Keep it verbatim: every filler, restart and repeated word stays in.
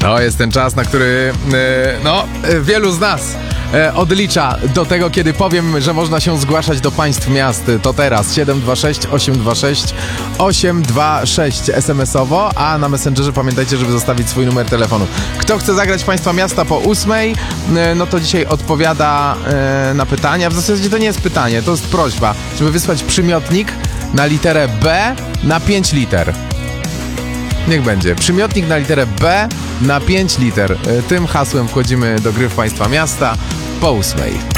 To jest ten czas, na który no, wielu z nas odlicza do tego, kiedy powiem, że można się zgłaszać do państw miast. To teraz siedem dwa sześć osiem dwa sześć osiem dwa sześć es em esowo, a na Messengerze pamiętajcie, żeby zostawić swój numer telefonu. Kto chce zagrać w państwa miasta po ósmej, no to dzisiaj odpowiada na pytania. W zasadzie to nie jest pytanie, to jest prośba, żeby wysłać przymiotnik na literę B na pięć liter. Niech będzie. Przymiotnik na literę B na pięć liter. Tym hasłem wchodzimy do gry w państwa miasta po ósmej.